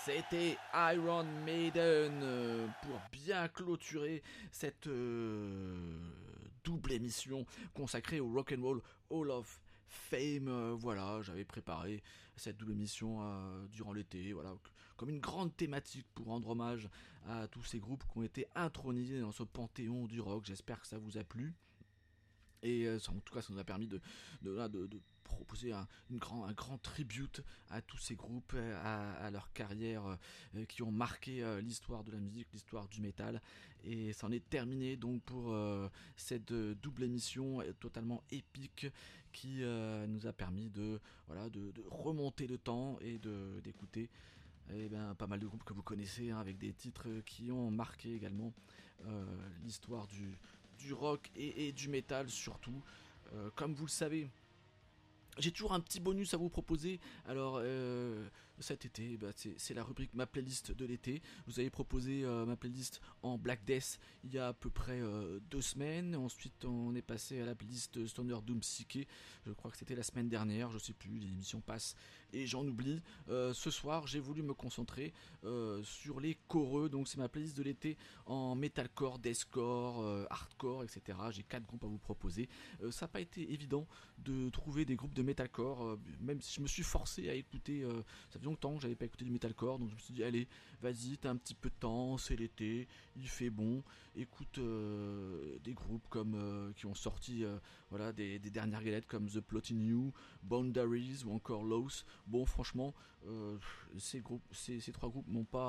C'était Iron Maiden pour bien clôturer cette double émission consacrée au Rock'n'Roll Hall of Fame. Voilà, j'avais préparé cette double émission durant l'été, voilà, comme une grande thématique pour rendre hommage à tous ces groupes qui ont été intronisés dans ce panthéon du rock. J'espère que ça vous a plu. Et en tout cas, ça nous a permis de proposer un grand tribute à tous ces groupes, à leur carrière qui ont marqué l'histoire de la musique, l'histoire du métal. Et ça en est terminé donc pour cette double émission totalement épique qui nous a permis de remonter le temps et d'écouter pas mal de groupes que vous connaissez, avec des titres qui ont marqué également l'histoire du rock et du métal surtout. Comme vous le savez, j'ai toujours un petit bonus à vous proposer. Alors cet été, c'est la rubrique ma playlist de l'été. Vous avez proposé ma playlist en Black Death il y a à peu près 2 semaines. Ensuite on est passé à la playlist Stoner Doom Psyché. Je crois que c'était la semaine dernière, je sais plus, les émissions passent et j'en oublie. Ce soir j'ai voulu me concentrer sur les choreux. Donc c'est ma playlist de l'été en metalcore, deathcore, hardcore, etc. J'ai 4 groupes à vous proposer. Ça n'a pas été évident de trouver des groupes de metalcore, même si je me suis forcé à écouter, ça fait longtemps que j'avais pas écouté du metalcore, donc je me suis dit allez, vas-y, t'as un petit peu de temps, c'est l'été, il fait bon, écoute des groupes comme qui ont sorti des dernières galettes comme The Plotting You, Boundaries ou encore Lows. Bon, franchement, ces 3 groupes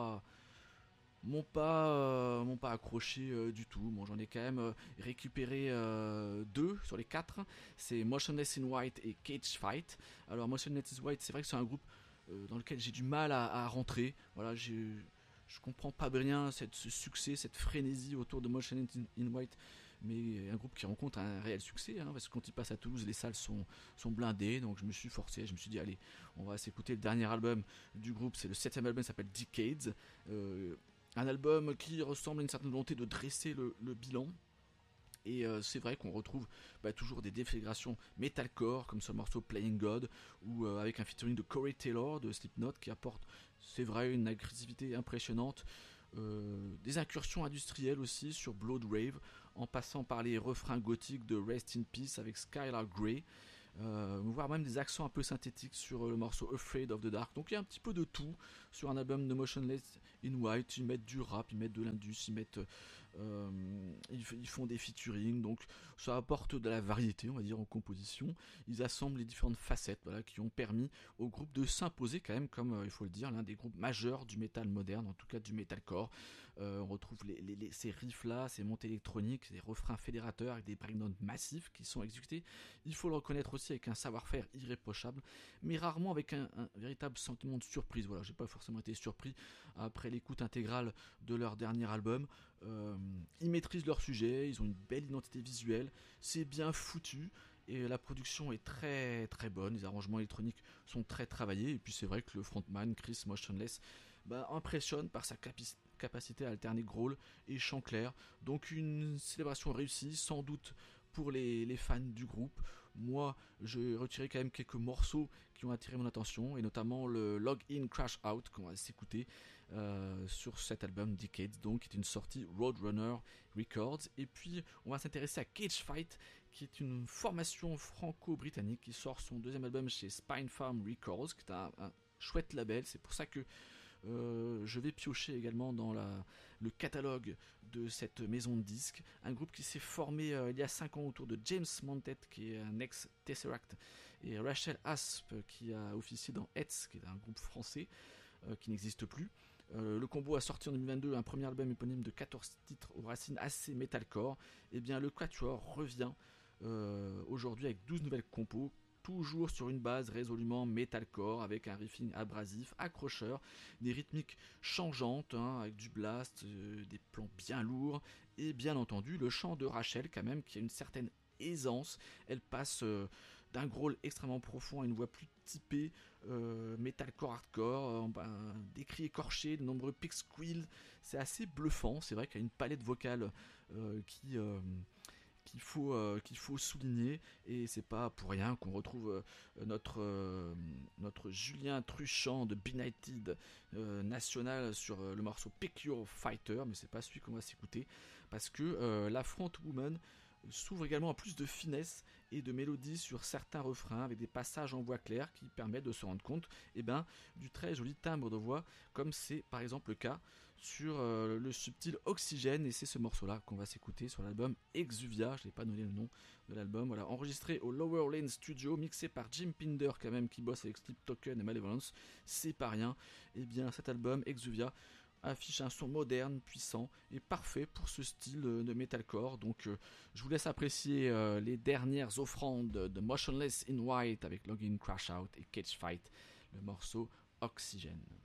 m'ont pas accroché du tout. Bon, j'en ai quand même récupéré 2 sur les 4. C'est Motionless in White et Cage Fight. Alors Motionless in White, c'est vrai que c'est un groupe dans lequel j'ai du mal à rentrer. Voilà, je comprends pas bien ce succès, cette frénésie autour de Motionless in White, mais un groupe qui rencontre un réel succès, parce que quand il passe à Toulouse, les salles sont blindées, donc je me suis forcé, je me suis dit allez, on va s'écouter le dernier album du groupe, c'est le 7ème album, ça s'appelle Decades. Un album qui ressemble à une certaine volonté de dresser le bilan. Et c'est vrai qu'on retrouve toujours des déflagrations metalcore comme ce morceau Playing God, ou avec un featuring de Corey Taylor de Slipknot qui apporte, c'est vrai, une agressivité impressionnante. Des incursions industrielles aussi sur Blood Rave, en passant par les refrains gothiques de Rest in Peace avec Skylar Grey, voire même des accents un peu synthétiques sur le morceau Afraid of the Dark. Donc il y a un petit peu de tout sur un album de Motionless in White. Ils mettent du rap, ils mettent de l'indus, ils font des featuring, donc ça apporte de la variété, on va dire, en composition. Ils assemblent les différentes facettes, qui ont permis au groupe de s'imposer quand même, comme il faut le dire, l'un des groupes majeurs du métal moderne, en tout cas du metalcore. On retrouve ces riffs là, ces montées électroniques, ces refrains fédérateurs avec des breakdowns massifs qui sont exécutés, il faut le reconnaître aussi, avec un savoir-faire irréprochable, mais rarement avec un véritable sentiment de surprise. Voilà, j'ai pas forcément été surpris après l'écoute intégrale de leur dernier album. Ils maîtrisent leur sujet, ils ont une belle identité visuelle, c'est bien foutu, et la production est très très bonne, les arrangements électroniques sont très travaillés, et puis c'est vrai que le frontman Chris Motionless impressionne par sa capacité à alterner growl et chant clair. Donc une célébration réussie, sans doute pour les fans du groupe. Moi, j'ai retiré quand même quelques morceaux qui ont attiré mon attention, et notamment le Log In Crash Out qu'on va s'écouter sur cet album Decades, donc qui est une sortie Roadrunner Records. Et puis on va s'intéresser à Cage Fight, qui est une formation franco-britannique qui sort son 2ème album chez Spine Farm Records, qui est un chouette label. C'est pour ça que je vais piocher également dans le catalogue de cette maison de disques. Un groupe qui s'est formé il y a 5 ans autour de James Montet, qui est un ex-Tesseract, et Rachel Asp, qui a officié dans Hetz, qui est un groupe français qui n'existe plus. Le combo a sorti en 2022 un premier album éponyme de 14 titres aux racines assez metalcore. Et bien le Quatuor revient aujourd'hui avec 12 nouvelles compos, toujours sur une base résolument metalcore, avec un riffing abrasif, accrocheur, des rythmiques changeantes, avec du blast, des plans bien lourds, et bien entendu le chant de Rachel quand même, qui a une certaine aisance. Elle passe d'un growl extrêmement profond à une voix plus typée metalcore hardcore, des cris écorchés, de nombreux pick squeals. C'est assez bluffant. C'est vrai qu'il y a une palette vocale qui qu'il faut souligner, et c'est pas pour rien qu'on retrouve notre Julien Truchant de Benighted national sur le morceau Pick Your Fighter, mais c'est pas celui qu'on va s'écouter, parce que la Frontwoman s'ouvre également à plus de finesse et de mélodie sur certains refrains avec des passages en voix claire qui permettent de se rendre compte du très joli timbre de voix, comme c'est par exemple le cas sur le subtil Oxygène, et c'est ce morceau là qu'on va s'écouter sur l'album Exuvia. Je n'ai pas donné le nom de l'album, voilà, enregistré au Lower Lane Studio, mixé par Jim Pinder quand même, qui bosse avec Sleep Token et Malevolence, c'est pas rien. Et bien cet album Exuvia affiche un son moderne, puissant et parfait pour ce style de metalcore. Donc je vous laisse apprécier les dernières offrandes de Motionless in White avec Login Crash Out et Cage Fight, le morceau Oxygène.